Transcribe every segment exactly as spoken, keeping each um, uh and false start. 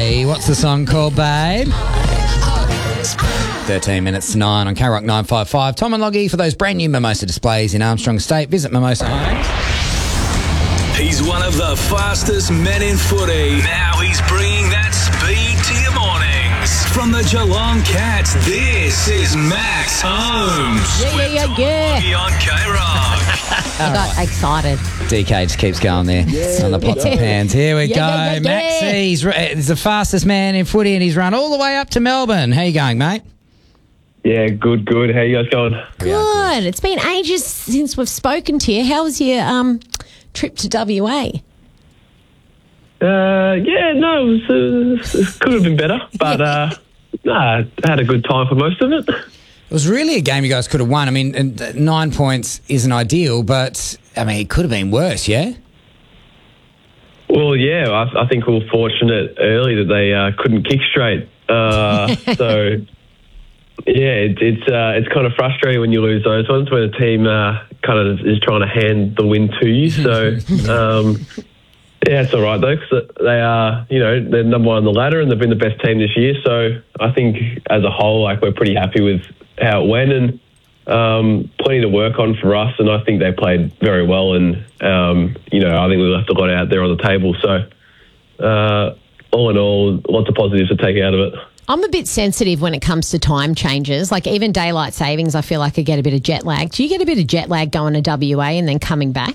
Hey, what's the song called, babe? thirteen minutes to nine on K Rock nine five five. Tom and Loggy for those brand new Mimosa displays in Armstrong Estate. Visit Mimosa Homes. He's one of the fastest men in footy. Now he's bringing that speed to your mornings. From the Geelong Cats, this is Max Holmes. Yeah, yeah, yeah, with yeah. Loggy on K Rock. I got excited. D K just keeps going there on the pots and pans. Here we Yeah, go. yeah, yeah, Maxie, yeah. he's, he's the fastest man in footy and he's run all the way up to Melbourne. How you going, mate? Yeah, good, good. How you guys going? Good. It's been ages since we've spoken to you. How was your um, trip to W A? Uh, yeah, no, it, was, uh, it could have been better, but uh, nah, I had a good time for most of it. It was really a game you guys could have won. I mean, and nine points isn't ideal, but, I mean, it could have been worse, yeah? Well, yeah, I, I think we were fortunate early that they uh, couldn't kick straight. Uh, so, yeah, it, it's uh, it's kind of frustrating when you lose those ones when a team uh, kind of is trying to hand the win to you. So, um, yeah, it's all right, though, because they are, you know, they're number one on the ladder and they've been the best team this year. So I think as a whole, like, we're pretty happy with how it went and um, plenty to work on for us. And I think they played very well. And, um, you know, I think we left a lot out there on the table. So uh, all in all, lots of positives to take out of it. I'm a bit sensitive when it comes to time changes. Like even daylight savings, I feel like I get a bit of jet lag. Do you get a bit of jet lag going to W A and then coming back?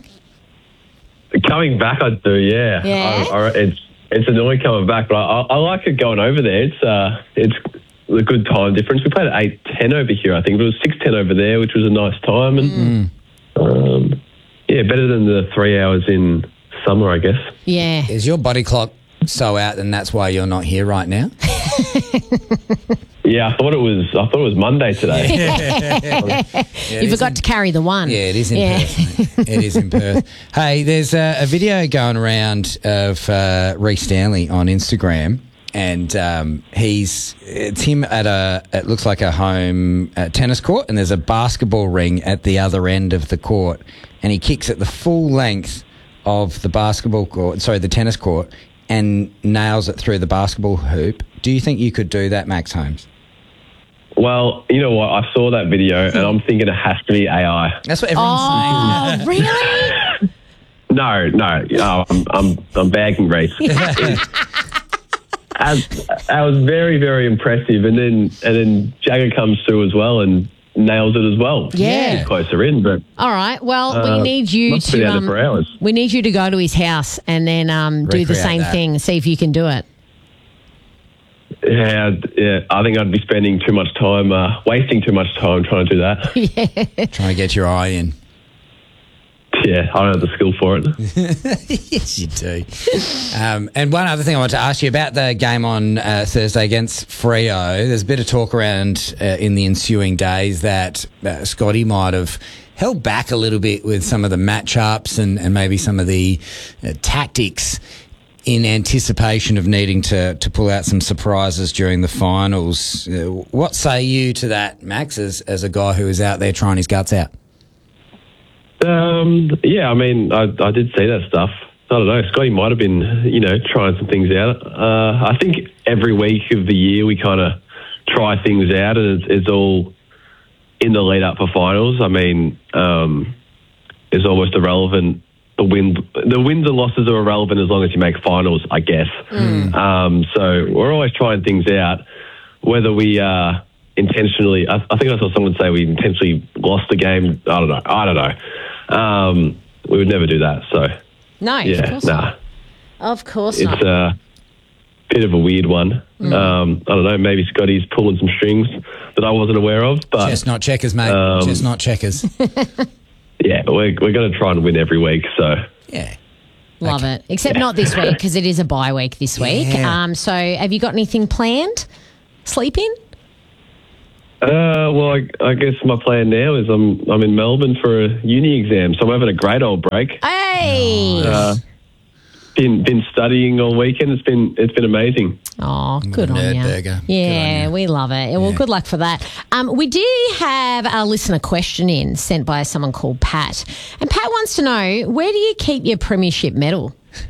Coming back, I do, yeah. Yeah? I, I, it's it's annoying coming back, but I, I like it going over there. It's uh, it's a good time difference. We played at eight ten over here, I think, but it was six ten over there, which was a nice time. And Mm. um, yeah, better than the three hours in summer, I guess. Yeah. Is your body clock so out and that's why you're not here right now? Yeah, I thought it was. I thought it was Monday today. Yeah, You forgot to carry the one. Yeah, it is in Yeah. Perth. Mate. It is in Perth. Hey, there's a, a video going around of uh, Reece Stanley on Instagram, and um, he's it's him at a it looks like a home uh, tennis court, and there's a basketball ring at the other end of the court, and he kicks at the full length of the basketball court, sorry, the tennis court, and nails it through the basketball hoop. Do you think you could do that, Max Holmes? Well, you know what? I saw that video, and I'm thinking it has to be A I. That's what everyone's Oh, really? No, no, no I'm, I'm, I'm bagging Reece. As, that was very, very impressive, and then and then Jagger comes through as well and nails it as well. Yeah. He's closer in, but All right. Well, Uh, we need you must have been to out there um, for hours. we need you to go to his house and then um, do the Recreate same that. thing. See if you can do it. yeah, yeah, I think I'd be spending too much time, uh, wasting too much time trying to do that. Trying to get your eye in. Yeah, I don't have the skill for it. Yes, you do. Um, and one other thing I wanted to ask you about the game on uh, Thursday against Freo. There's a bit of talk around uh, in the ensuing days that uh, Scotty might have held back a little bit with some of the matchups and, and maybe some of the uh, tactics in anticipation of needing to, to pull out some surprises during the finals. Uh, what say you to that, Max, as, as a guy who is out there trying his guts out? Um, yeah, I mean, I, I did see that stuff. I don't know. Scotty might have been, you know, trying some things out. Uh, I think every week of the year we kind of try things out, and it's, it's all in the lead up for finals. I mean, um, it's almost irrelevant. The win, the wins and losses are irrelevant as long as you make finals, I guess. Mm. Um, so we're always trying things out, whether we uh, intentionally. I, I think I saw someone say we intentionally lost the game. I don't know. I don't know. Um, we would never do that. So No, of yeah, course nah, not. Of course it's not. a bit of a weird one. Mm. Um, I don't know. Maybe Scotty's pulling some strings that I wasn't aware of. But Chestnut checkers, mate. um, Chestnut checkers. yeah, we're we're going to try and win every week. So Yeah. Love it. Except not this week because it is a bye week this week. Yeah. Um, so have you got anything planned? Sleep in? Uh, well, I, I guess my plan now is I'm I'm in Melbourne for a uni exam, so I'm having a great old break. Hey. Uh, been been studying all weekend. It's been it's been amazing. Oh, good on Nerd you. burger. Good Yeah, on you. we love it. Well, Yeah. good luck for that. Um, we do have a listener question in sent by someone called Pat. And Pat wants to know, where do you keep your premiership medal?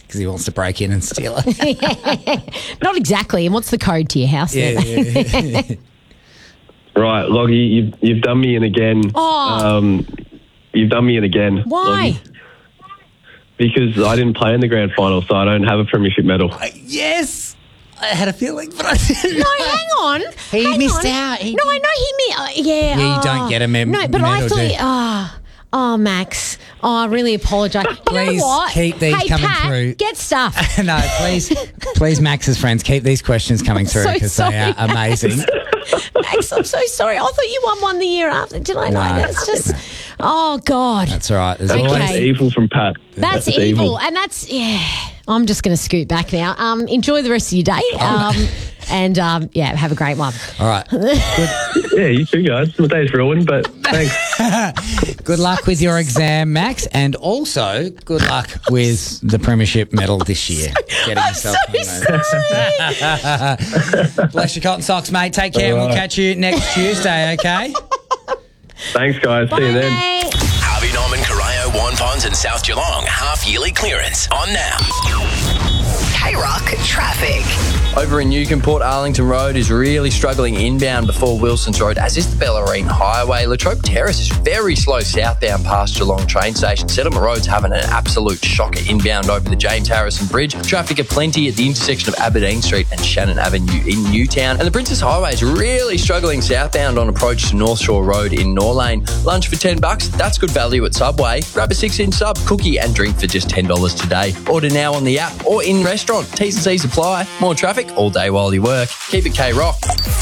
because he wants to break in and steal it. Not exactly. And what's the code to your house? Yeah, then? yeah, yeah. Right, Loggy, you've, you've done me in again. Oh. Um, you've done me in again. Why? Loggy. Because I didn't play in the grand final, so I don't have a premiership medal. Yes. I had a feeling, but I didn't. No, hang on. He hang missed on. out. He no, I know he missed. Uh, yeah. Yeah, you oh. don't get a mem- No, but I medal, thought. do you? Oh, oh, Max. Oh, I really apologise. You Please know what? keep these hey, coming Pat, through. Get stuff. No, please, please, Max's friends, keep these questions coming through so because they sorry. are amazing. Max, I'm so sorry. I thought you won one the year after. Did I know? No. That's just. Oh God. That's all right. There's Okay. always That's evil from Pat. That's, evil. and that's yeah. I'm just going to scoot back now. Um, enjoy the rest of your day. Um, and um, yeah, have a great one. all right. Yeah, you too, guys. My day's ruined, but thanks. Good luck with your exam, Max, and also good luck with the premiership medal this year. Getting I'm yourself so sorry. Bless your cotton socks, mate. Take care. All We'll right. catch you next Tuesday, okay? Thanks, guys. See you then. Bye. Harvey Norman, Corio, Wanpons and South Geelong. Half-yearly clearance on now. K-Rock traffic. Over in Newcombe, Port Arlington Road is really struggling inbound before Wilson's Road, as is the Bellarine Highway. Latrobe Terrace is very slow southbound past Geelong train station. Settlement Road's having an absolute shocker inbound over the James Harrison Bridge. Traffic aplenty at the intersection of Aberdeen Street and Shannon Avenue in Newtown. And the Princess Highway is really struggling southbound on approach to North Shore Road in Norlane. Lunch for ten bucks, that's good value at Subway. Grab a six-inch sub, cookie and drink for just ten dollars today. Order now on the app or in restaurant. T's and C's apply. More traffic all day while you work. Keep it K-Rock.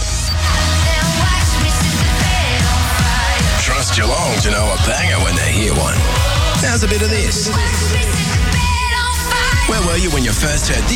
Trust Geelong to know a banger when they hear one. How's a bit of this? Where were you when you first heard this?